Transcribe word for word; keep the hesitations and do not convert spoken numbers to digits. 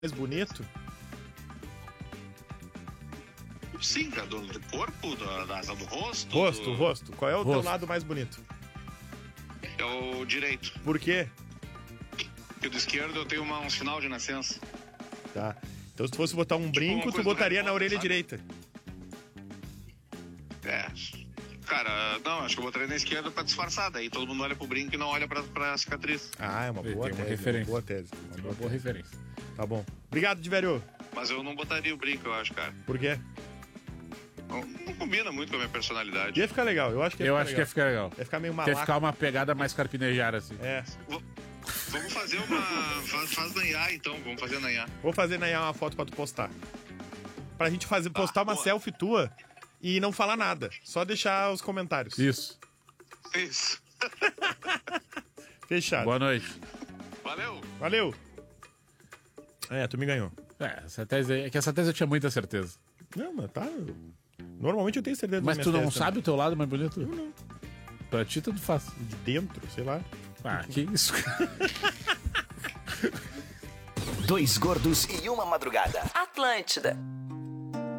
mais bonito? Sim, cara, do, do corpo, da, da asa do rosto. Rosto, do... rosto. Qual é o Rosto. teu lado mais bonito? É o direito. Por quê? Porque do esquerdo eu tenho uma, um sinal de nascença. Tá. Então se tu fosse botar um brinco, uma tu coisa do botaria Harry na Potter, orelha sabe? direita. É. Cara, não, acho que eu botaria na esquerda pra disfarçar. Daí todo mundo olha pro brinco e não olha pra, pra cicatriz. Ah, é uma Ele boa tem uma tese. referência. Uma boa tese. Uma Uma boa boa tese. referência. Tá bom. Obrigado, Diverio. Mas eu não botaria o brinco, eu acho, cara. Por quê? Não, não combina muito com a minha personalidade. Ia ficar legal. Eu acho que ia Eu ficar acho que legal. ia ficar legal. Ia ficar meio Quer malaco. ficar uma pegada mais carpinejada, assim. É. V- Vamos fazer uma. Faz, faz na I A, então. Vamos fazer na I A. Vou fazer na I A uma foto pra tu postar. Pra gente fazer, postar Ah, uma boa. selfie tua e não falar nada. Só deixar os comentários. Isso. Isso. Fechado. Boa noite. Valeu. Valeu. É, tu me ganhou. É, essa tese aí, é que essa tese eu tinha muita certeza. Não, mas tá... Normalmente eu tenho certeza Mas das tu minhas não teses sabe o teu lado mais bonito? Eu não. Pra ti tudo faz. também. De dentro, sei lá. Ah, que isso. Dois gordos e uma madrugada. Atlântida.